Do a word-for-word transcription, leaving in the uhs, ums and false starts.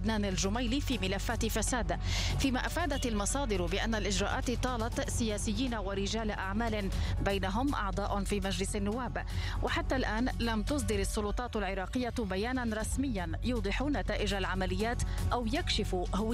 عدنان الجميلي في ملفات فساد، فيما أفادت المصادر بأن الإجراءات طالت سياسيين ورجال أعمال بينهم أعضاء في مجلس النواب. وحتى الآن لم تصدر السلطات العراقية بيانا رسميا يوضح نتائج العمليات أو يكشف هوية